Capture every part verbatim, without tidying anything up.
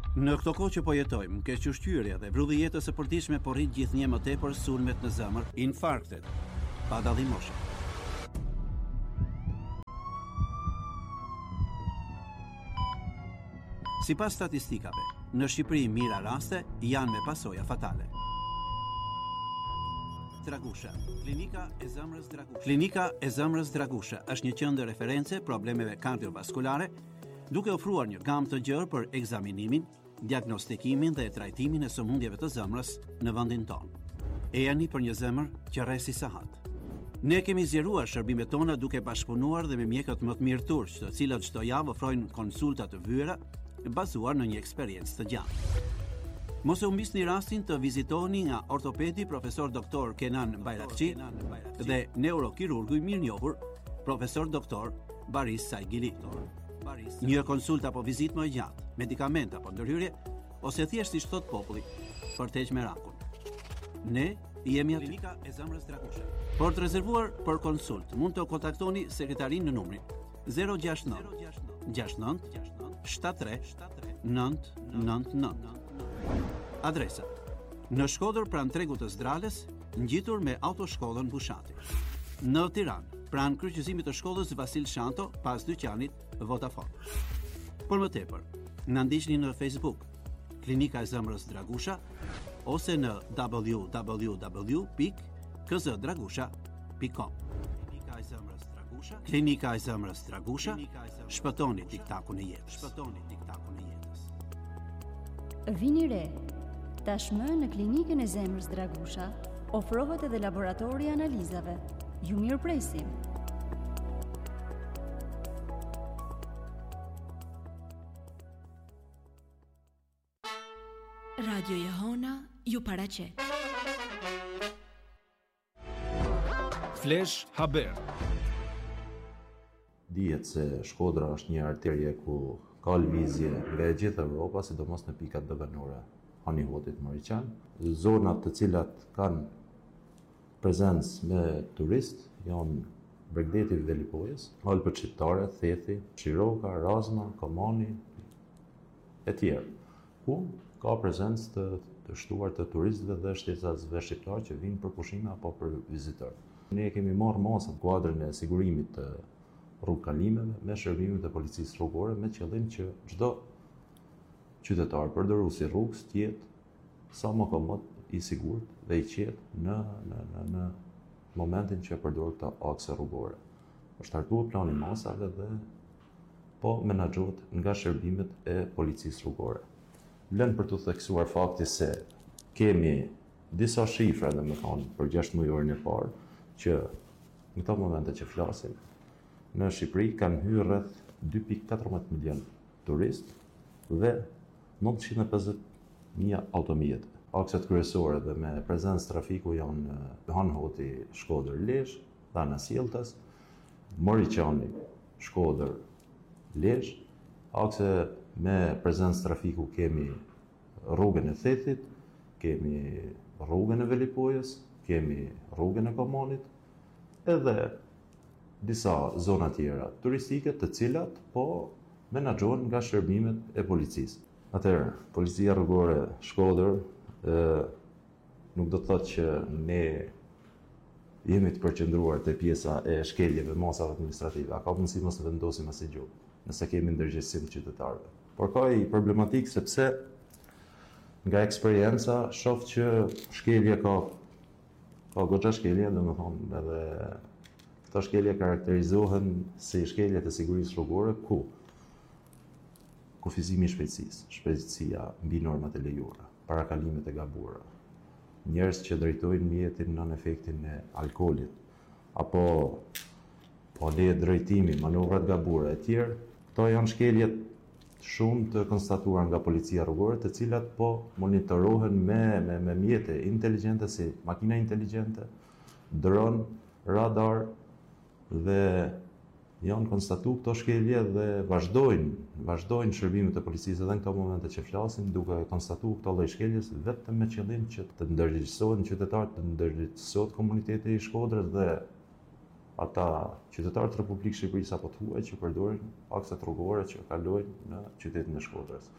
Në këto kohë që po jetojmë, kequshqyrja dhe vrulli jetës së përditshme po rrit gjithnjë më tepër sulmet në zemër, infarktet, pa dallim moshe. Sipas statistikave, në Shqipëri mira raste janë me pasoja fatale. Dragusha, klinika e zemrës Dragusha. Klinika e zemrës Dragusha është një qendër referencë problemeve kardiovaskulare, duke ofruar një gamë të gjerë për ekzaminimin, diagnostikimin dhe trajtimin e sëmundjeve të zemrës në vendin tonë. Ejani për një zemër që rresi sahat. Ne kemi zgjeruar shërbimet tona duke bashkëpunuar dhe me mjekët më të mirë turq, të cilët çdo javë ofrojnë konsulta të vyera bazuar në një eksperiencë të gjatë. Mos e humbisni rastin të vizitoni nga ortopedi profesor doktor Kenan Bayrakçi dhe neurokirurgu i mirënjohur profesor doktor Baris Saigili. Një konsultë apo vizitë më e gjatë, medikament apo ndërhyrje, ose thjesht si thot populli, për të heqë merakun. Ne jemi aty. Klinika e zemrës Dragusha. Por të rezervuar për konsult, mund të kontaktoni sekretarin në numrin zero gjasht nëntë gjasht nëntë shtatëdhjetë tre nëntë nëntë nëntë. Adresa: në Shkodër pranë tregut të Zdrales, ngjitur me autoshkollën Bushati. Në Tiranë, pranë kryqëzimit të shkollës Vasil Shanto, pas dyqanit Vodafone. Për më tepër, na ndiqni në Facebook, Klinika e zemrës Dragusha, ose në w w w pikë k z dragusha pikë com. Klinika e zemrës Dragusha, Klinika e zemrës Dragusha, shpëtoni tiktakun e jetës. Shpëtoni tiktakun e jetës. Vini re. Tashmë në Klinikën e zemrës Dragusha ofrohet edhe laboratori i analizave. Ju mirëpresim. Radio Jehona ju paraqet. Flash Haber. Dihet se Shkodra është një arterje ku ka lëvizje nga e gjithë Evropa, sidomos në pikat doganore Hanihotit Mauriçan, zonat të cilat kanë prezencë me turist janë Bregdeti i Velipojës, Alpët Shqiptare, Thethi, Shiroka, Razma, Komani e tjerë, ku ka prezencë të, të shtuar të turistëve dhe shtetësve shqiptar që vinë për pushime apo për vizitor. Ne kemi marrë masat kuadrin e sigurimit të rrugëkalimeve me shërbimet e policisë rrugore me qëllim që çdo qytetar përdorues i rrugës të jetë sa më komod, i sigurt dhe i qetë në në në në momentin që përdor këta akse rrugore. Është startuar plani masave dhe po menaxhohet nga shërbimet e policisë rrugore. Vlen për të theksuar fakti se kemi disa shifra dhe më thonë për gjashtë mujorin e parë që në këto momente që flasim në Shqipëri kanë hyrë rreth dy pikë katërmbëdhjetë milion turistë dhe nëntëqind e pesëdhjetë mijë automjete. Akset kryesore dhe me prezencë trafiku janë Hanhoti, Shkodër, Lezhë, Dhana Sjelltas, Mauriçani, Shkodër, Lezhë. Akse me prezencë trafiku kemi rrugën e Thethit, kemi rrugën e Velipojës, kemi rrugën e Komanit, edhe disa zona tjera turistike të cilat po menaxhohen nga shërbimet e policisë. Atëherë, policia rrugore Shkodër e, nuk do të thotë që ne jemi të përqendruar te pjesa e shkeljeve masave administrative. A ka mundësi mos të vendosim asnjë gjë, nëse kemi ndërgjegjësim të qytetarëve. Por ka i problematik sepse nga eksperienca shoh që shkelje ka ka goxha shkelje, domethënë edhe këto shkelje karakterizohen si shkeljet e sigurisë rrugore ku kufizimi i shpejtësisë, shpejtësia mbi normat e lejuara, parakalimet e gabuara, njerëz që drejtojnë mjetin nën efektin e alkoolit, apo po le drejtimi, manovrat gabuara e tjerë, këto janë shkeljet shumë të konstatuar nga policia rrugore, të cilat po monitorohen me me, me mjete inteligjente si makina inteligjente, dron, radar dhe janë konstatuar këto shkelje dhe vazhdojnë vazhdojnë shërbimet e policisë edhe në këto momente që flasim, duke konstatuar këto lloj shkeljes vetëm me qëllim që të ndërgjegjësohen qytetarët, të ndërgjegjësohet komuniteti i Shkodrës dhe ata qytetarët e Republikës së Shqipërisë apo të huaj që përdorin akset rrugore që kalojnë në qytetin e Shkodrës.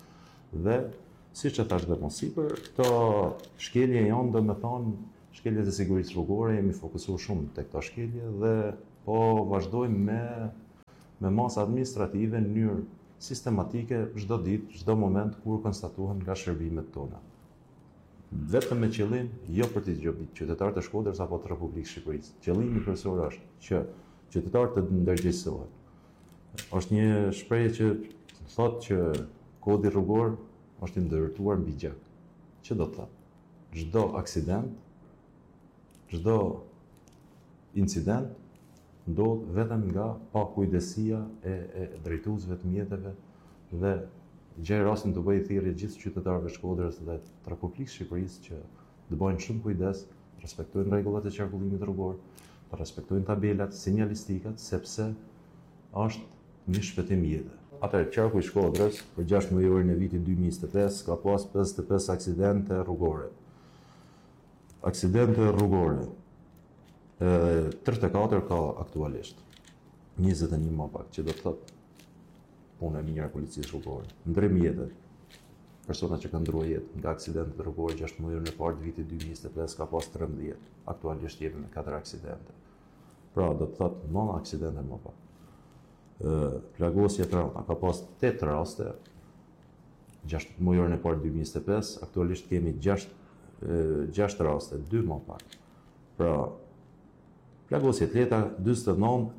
Dhe, si që thash dhe më sipër, këto shkelje janë dhe me thonë, shkeljet e sigurisë rrugore, jemi fokusuar shumë të këto shkelje dhe po vazhdojmë me, me masë administrative në mënyrë sistematike çdo ditë, çdo moment kur konstatohen nga shërbimet tona. Vetëm me qëllim, jo për të gjobit qytetarët e Shkodrës apo të Republikës Shqipërisë. Qëllimi kryesor është që qytetarët të ndërgjegjësohen. Është një shprehje që thotë që kodi rrugor është i ndërtuar mbi gjak. Që do të thotë? Çdo aksident, çdo incident ndodh vetëm nga pakujdesia e, e drejtuesve të mjeteve dhe gjej rastin të bëj thirrje gjithë qytetarëve të Shkodrës dhe të Republikës Shqipërisë që të bëjnë shumë kujdes, të respektojnë rregullat e qarkullimit rrugor, të respektojnë tabelat, sinjalistikat, sepse është një shpëtim jete. Atëherë, qarku i Shkodrës për gjashtëdhjetë orën e vitit dy mijë e njëzet e pesë ka pas pesëdhjetë e pesë aksidente rrugore. Aksidente rrugore. Edhe tridhjetë e katër ka aktualisht. njëzet e një më pak, që do të thotë punë e mirë e policisë rrugore. Ndrim jetë. Persona që kanë ndruar jetë nga aksidente rrugore gjashtëdhjetë orën e parë të vitit dy mijë e njëzet e pesë ka pas trembëdhjetë. Aktualisht jemi me katër aksidente. Pra, do të thotë nëntë aksidente më pak. Plagosje traumë ka pas tetë raste gjashtëdhjetë orën e parë dy mijë e njëzet e pesë, aktualisht kemi gjashtë raste, dy më pak. Pra, plagosje të lehta dyzet e nëntë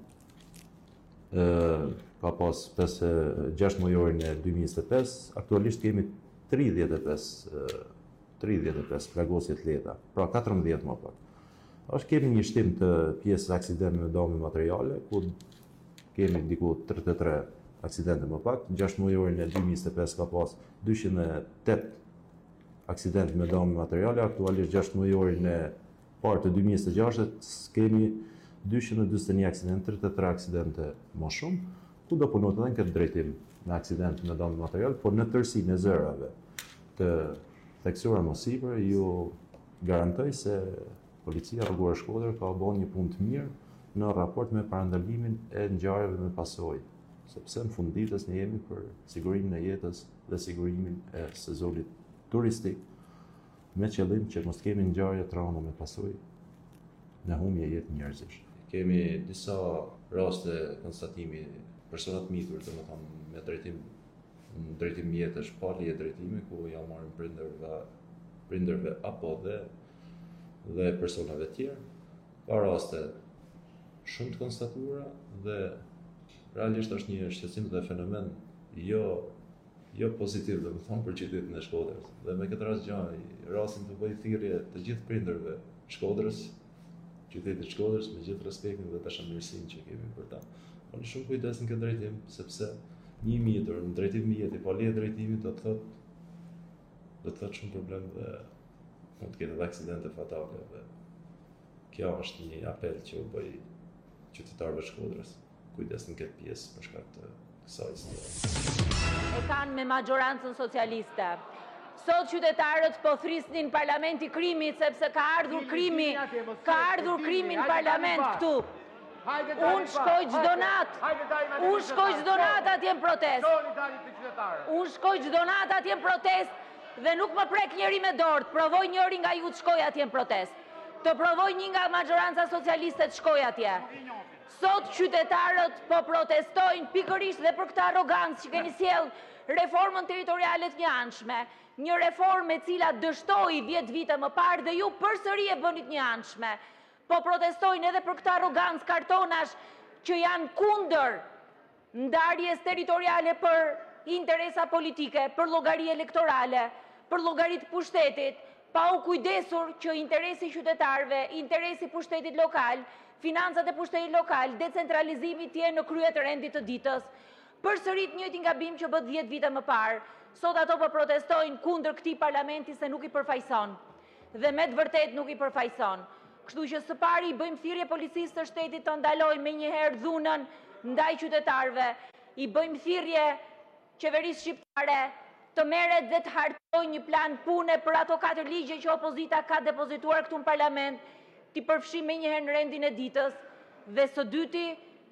ka pas gjashtëdhjetë orën e dy mijë e njëzet e pesë, aktualisht kemi tridhjetë e pesë plagosje të lehta, pra katërmbëdhjetë më pak. Është kemi një shtim të pjesës aksidente me dëme materiale, ku kemi diku tridhjetë e tre aksidente më pak, gjashtëdhjetë orën e dy mijë e njëzet e pesë ka pas dyqind e tetë aksidente me dëme materiale, aktualisht gjashtëdhjetë orën e parë të dy mijë e njëzet e gjashtë kemi dyqind e dyzet e një aksidente, tridhjetë e tre aksidente më shumë, ku do punohet edhe në këtë drejtim me aksidente me dëme material, por në tërësinë e zërave të theksuara më sipër, ju garantoj se Policia Rrugore Shkodër ka bërë një punë të mirë në raport me parandalimin e ngjarjeve me pasojë, sepse në fund ditës ne jemi për sigurimin e jetës dhe sigurimin e sezonit turistik, me qëllim që mos kemi ngjarje trauma me pasojë në humbje jetë njerëzish. Kemi disa raste konstatimi persona të mitur, domethënë me drejtim në drejtim mjetësh, pa leje drejtimi, ku ja marrin prindërve, prindërve apo dhe dhe personave tjerë. Ka raste shumë të konstatuara dhe realisht është një shqetësim dhe fenomen jo jo pozitiv, domethënë për qytetin e Shkodrës. Dhe me këtë rast gjaj, rastin të bëj thirrje të gjithë prindërve Shkodrës, qytetit të Shkodrës, me gjithë respektin dhe dashamirësinë që kemi për ta. Oni shumë kujdes në këtë drejtim, sepse një mjetër në drejtim mjeti, pa leje drejtimi do të thotë do të thotë shumë problem dhe mund të ketë edhe aksidente fatale dhe kjo është një apel që u bëj qytetarëve Shkodrës. Kujdes në këtë pjesë për shkak të kësaj situacie. E kanë me majorancën socialiste. Sot qytetarët po thrisnin parlamenti krimit sepse ka ardhur krimi, ka ardhur krimi në parlament këtu. Unë shkoj çdo natë, unë shkoj çdo natë atje në protest. Unë shkoj çdo natë atje në protest dhe nuk më prek njëri me dorë, të provoj njëri nga ju të shkoj atje në protest. Të provoj një nga majoranca socialiste të shkoj atje. Sot qytetarët po protestojnë pikërisht dhe për këtë arrogancë që keni sjellë reformën territoriale të njëanshme, një reformë e cila dështoi dhjetë vite më parë dhe ju përsëri e bënit njëanshme. Po protestojnë edhe për këtë arrogancë kartonash që janë kundër ndarjes territoriale për interesa politike, për llogari elektorale, për llogari të pushtetit, pa u kujdesur që interesi qytetarëve, interesi pushtetit lokal, financat e pushtetit lokal, decentralizimi të jenë në krye të rendit të ditës. Përsëri të njëjtin gabim që bë dhjetë vite më parë. Sot ato po protestojnë kundër këtij parlamenti se nuk i përfaqëson. Dhe me të vërtetë nuk i përfaqëson. Kështu që së pari i bëjmë thirrje policisë së shtetit të ndalojnë menjëherë dhunën ndaj qytetarëve. I bëjmë thirrje qeverisë shqiptare të merret dhe të hartojë një plan pune për ato katër ligje që opozita ka depozituar këtu në parlament, t'i përfshijë menjëherë në rendin e ditës, dhe së dyti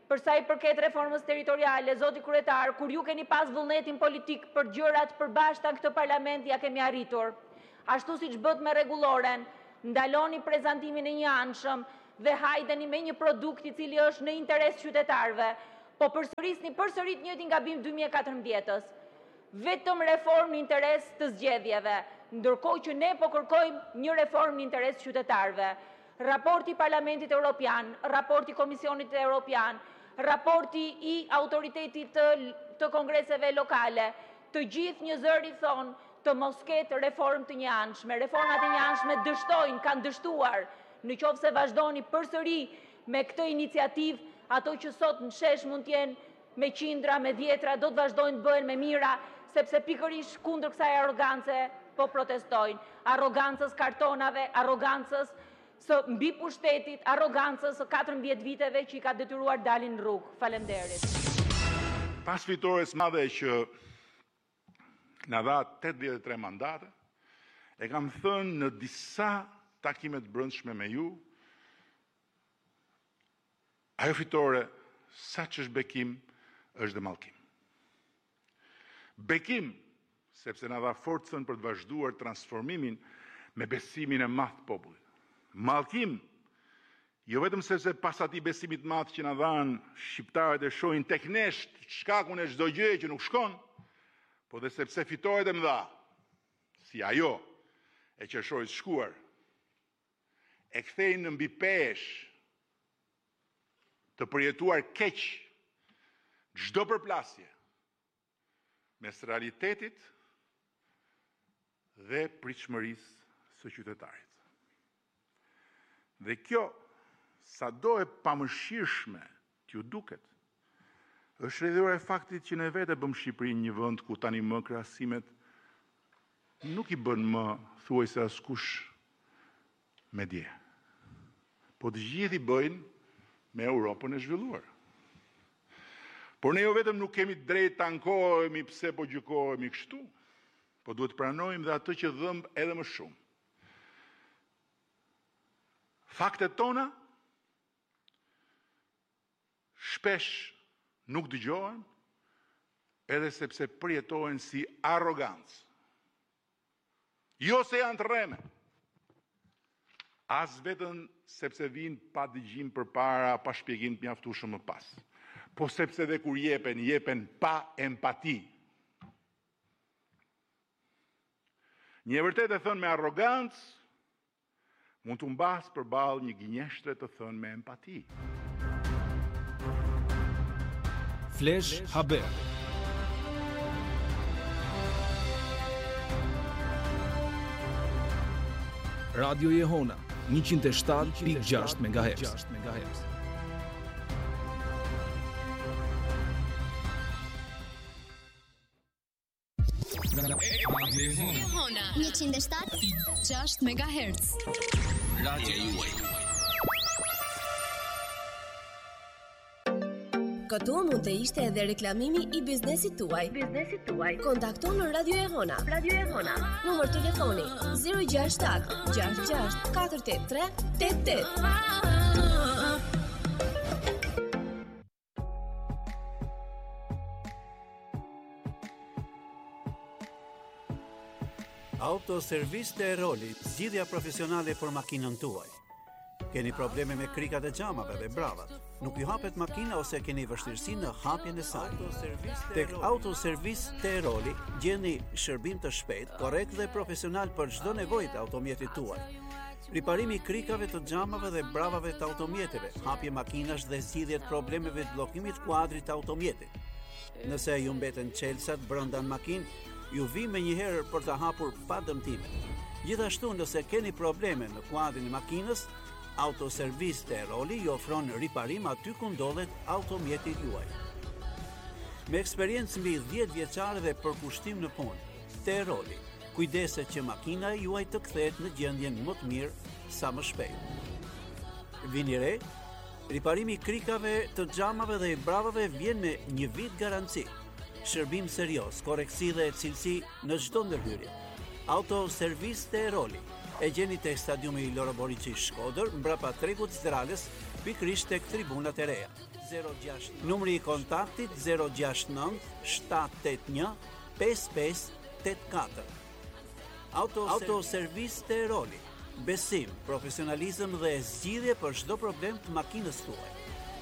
për sa i përket reformës territoriale, zoti kryetar, kur ju keni pas vullnetin politik për gjërat përbashkëta në këtë parlament, ja kemi arritur. Ashtu siç bët me rregulloren, ndaloni prezantimin e një anshëm dhe hajdeni me një produkt i cili është në interes qytetarëve, po përsërisni përsërit njëjtin gabim dy mijë e katërmbëdhjetës. Vetëm reformë në interes të zgjedhjeve, ndërkohë që ne po kërkojmë një reformë në interes qytetarëve. Raporti Parlamentit Evropian, raporti Komisionit Evropian, raporti i autoritetit të, të kongreseve lokale, të gjithë një zëri thonë të mos ketë reformë të njëanshme. Reformat e njëanshme dështojnë, kanë dështuar. Në qoftë se vazhdoni përsëri me këtë iniciativë, ato që sot në shesh mund t'jenë me qindra, me dhjetra, do të vazhdojnë të bëhen me mira, sepse pikërisht kundër kësaj arrogance po protestojnë. Arrogancës kartonave, arrogancës së mbi pushtetit, arrogancës së katërmbëdhjetë viteve që i ka detyruar dalin në rrugë. Faleminderit. Pas fitores madhe që na dha tetëdhjetë e tre mandate, e kam thënë në disa takimet brendshme me ju, ajo fitore, sa që është bekim, është dhe mallkim. Bekim, sepse na dha forcën për të vazhduar transformimin me besimin e madh të popullit. Mallkim, jo vetëm sepse pas atij besimit të madh që na dhanë shqiptarët e shohin tek nesh shkakun e çdo gjëje që nuk shkon, po dhe sepse fitoret e mëdha, si ajo e qershorit shkuar, e kthejnë në mbi pesh të përjetuar keq çdo përplasje mes realitetit dhe pritshmërisë së qytetarit. Dhe kjo, sado e pamëshirshme t'ju duket, është rrjedhura e faktit që ne vetë bëm Shqipërinë një vend ku tani më krahasimet nuk i bën më thuajse askush me dje. Po të gjithë i bëjnë me Europën e zhvilluar. Por ne jo vetëm nuk kemi drejt të ankohemi pse po gjykohemi kështu, po duhet pranojmë dhe atë që dhëmb edhe më shumë. Faktet tona shpesh nuk dëgjohen, edhe sepse përjetohen si arrogancë. Jo se janë të rreme, as vetëm sepse vinë pa dëgjim përpara, pa shpjegim të mjaftueshëm më pas, po sepse dhe kur jepen, jepen pa empati. Një e vërtet e thënë me arrogancë, mund të mbas përballë një gënjeshtre të thënë me empati. Flash Haber. Radio Jehona njëqind e shtatë pikë gjashtë megahertz. Jehona njëqind e shtatë pikë gjashtë megahertz. Radio juaj. Këtu mund të ishte edhe reklamimi i biznesit tuaj. Biznesit tuaj. Kontakto në Radio Jehona. Radio Jehona. Numër telefoni zero gjasht shtat gjasht gjasht katër tetë tre tetë tetë. Autoservis të Eroli, zgjidhja profesionale për makinën tuaj. Keni probleme me krikat e xhamave dhe bravat, nuk ju hapet makina ose keni vështirësi në hapjen e saj. Tek Autoservis të Eroli gjeni shërbim të shpejt, korrekt dhe profesional për çdo nevojë të automjetit tuaj. Riparimi i krikave të xhamave dhe bravave të automjeteve, hapje makinash dhe zgjidhje të problemeve të bllokimit kuadrit të automjetit. Nëse ju mbeten çelësat brenda në makinë, ju vi me njëherë për të hapur pa dëmtime. Gjithashtu, nëse keni probleme në kuadrin e makinës, Autoservis të Eroli ju ofron riparim aty ku ndodhet automjeti juaj. Me eksperiencë mbi dhjetë vjeçare dhe përkushtim në punë, të Eroli, kujdeset që makina juaj të kthehet në gjendjen më të mirë sa më shpejt. Vini re, riparimi i krikave të xhamave dhe i bravave vjen me një vit garanci. Shërbim serioz, koreksi dhe cilësi në çdo ndërhyrje. Autoservis të Eroli. E gjeni te stadiumi i Loro Boriçi Shkodër, mbrapa tregut Zdralës, pikërisht tek tribunat e reja. Numri i kontaktit zero gjasht nënt shtat tet një pesë pesë tet katër. Auto Autoservis Teroli. Besim, profesionalizëm dhe zgjidhje për çdo problem të makinës tuaj.